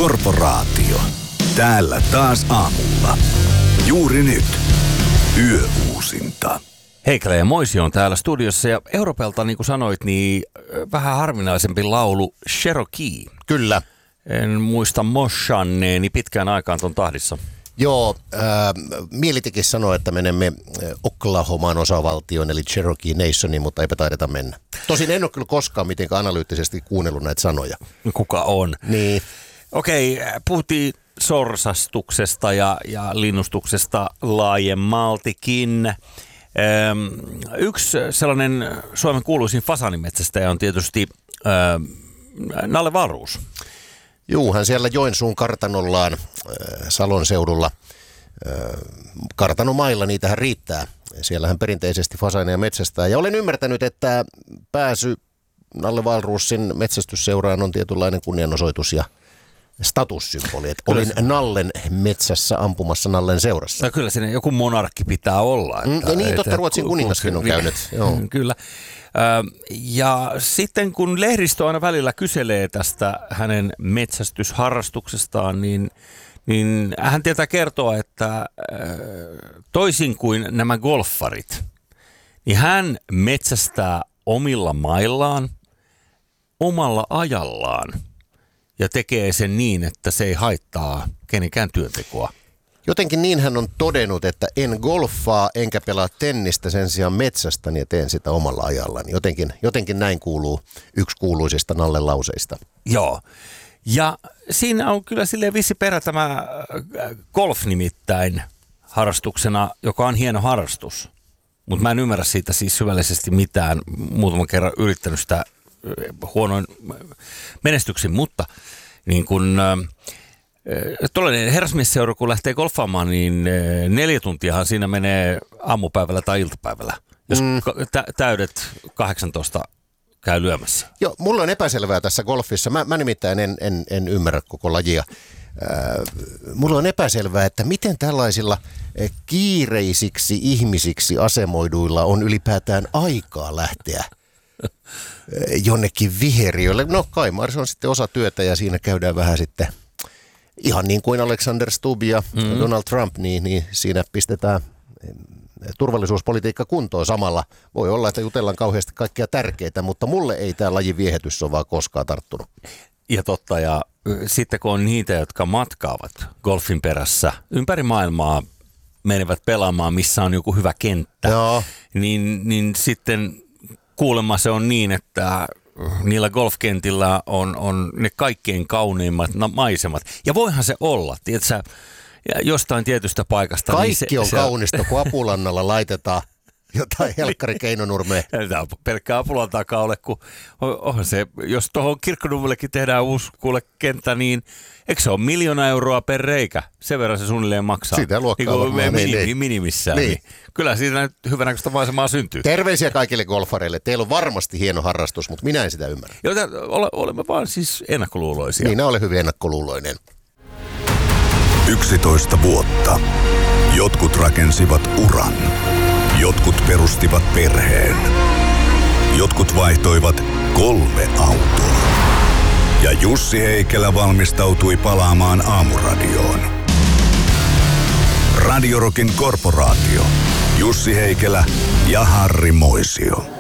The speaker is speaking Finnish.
Korporaatio. Täällä taas aamulla. Juuri nyt. Yöuusinta. Heikkilä ja Moisio on täällä studiossa ja Euroopalta, niin kuin sanoit, niin vähän harvinaisempi laulu Cherokee. Kyllä. En muista moshanneeni pitkään aikaan ton tahdissa. Joo, mieli teki sanoa, että menemme Oklahoman osavaltioon, eli Cherokee Nationiin, mutta eipä taideta mennä. Tosin en ole kyllä koskaan mitenkään analyyttisesti kuunnellut näitä sanoja. Kuka on? Niin. Okei, puhuttiin sorsastuksesta ja linnustuksesta laajemmaltikin. Yksi sellainen Suomen kuuluisin fasaanimetsästäjä on tietysti Nalle Wahlroos. Juu, hän siellä Joensuun kartanollaan Salon seudulla. Kartanomailla niitähän riittää. Siellähän perinteisesti fasaaneja metsästää. Ja olen ymmärtänyt, että pääsy Nalle Wahlroosin metsästysseuraan on tietynlainen kunnianosoitus ja statussymboli. Että olin Nallen metsässä ampumassa Nallen seurassa. No kyllä siinä joku monarkki pitää olla. Niin, totta Ruotsin kuningaskin on käynyt. Joo. Kyllä. Ja sitten kun lehdistö aina välillä kyselee tästä hänen metsästysharrastuksestaan, niin hän tietää kertoa, että toisin kuin nämä golfarit, niin hän metsästää omilla maillaan, omalla ajallaan ja tekee sen niin, että se ei haittaa kenenkään työntekoa. Jotenkin niin hän on todennut, että en golfaa enkä pelaa tennistä, sen sijaan metsästäni ja teen sitä omalla ajallani. Jotenkin näin kuuluu yksi kuuluisista Nallen lauseista. Joo. Ja siinä on kyllä silleen vissi perä tämä golf nimittäin harrastuksena, joka on hieno harrastus. Mutta mä en ymmärrä siitä siis syvällisesti mitään. Muutaman kerran yrittänyt sitä huonoin menestyksin, mutta niin kun tuollainen herrasmiesseura, kun lähtee golfaamaan, niin 4 tuntiahan siinä menee aamupäivällä tai iltapäivällä, jos täydet 18 käy lyömässä. Joo, mulla on epäselvää tässä golfissa. Mä nimittäin en ymmärrä koko lajia. Mulla on epäselvää, että miten tällaisilla kiireisiksi ihmisiksi asemoiduilla on ylipäätään aikaa lähteä jonnekin viheriölle. No Kaimars on sitten osa työtä ja siinä käydään vähän sitten ihan niin kuin Alexander Stubb ja Donald Trump, niin siinä pistetään turvallisuuspolitiikka kuntoon samalla. Voi olla, että jutellaan kauheasti kaikkea tärkeää, mutta mulle ei tämä lajin viehätys ole vaan koskaan tarttunut. Ja totta, ja sitten kun on niitä, jotka matkaavat golfin perässä ympäri maailmaa, menevät pelaamaan, missä on joku hyvä kenttä, niin sitten kuulemma se on niin, että niillä golfkentillä on ne kaikkein kauneimmat maisemat. Ja voihan se olla, tiedätkö, jostain tietystä paikasta. Kaikki niin on kaunista, kun Apulannalla laitetaan jotain Helkkari Keinonurmeen. Tämä on pelkkää Apulantaa kaule, kun onhan se, jos tuohon Kirkkonummellekin tehdään uusi kenttä, niin eikö se ole 1 000 000 euroa per reikä? Sen verran se suunnilleen maksaa. Sitä luokkaa minimissään. Niin. Kyllä siitä nyt hyvänäköistä maisemaa syntyy. Terveisiä kaikille golfareille. Teillä on varmasti hieno harrastus, mutta minä en sitä ymmärrä. Olemme vaan siis ennakkoluuloisia. Minä olen hyvin ennakkoluuloinen. 11 vuotta. Jotkut rakensivat uran. Jotkut perustivat perheen. Jotkut vaihtoivat 3 autoa. Ja Jussi Heikelä valmistautui palaamaan Aamuradioon. Radio Rockin Korporaatio. Jussi Heikelä ja Harri Moisio.